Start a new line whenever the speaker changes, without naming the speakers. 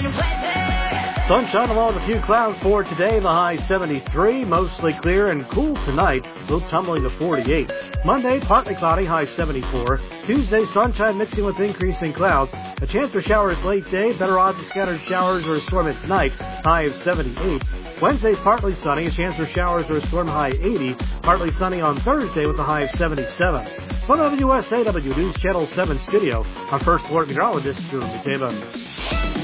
Sunshine along with a few clouds for today. The high 73, mostly clear and cool tonight. Low tumbling to 48. Monday, partly cloudy, high 74. Tuesday, sunshine mixing with increasing clouds. A chance for showers late day. Better odds of scattered showers or a storm at night. High of 78. Wednesday, partly sunny. A chance for showers or a storm, high 80. Partly sunny on Thursday with a high of 77. From the WSAW News Channel 7 studio, our first alert meteorologist, Drew Mateva.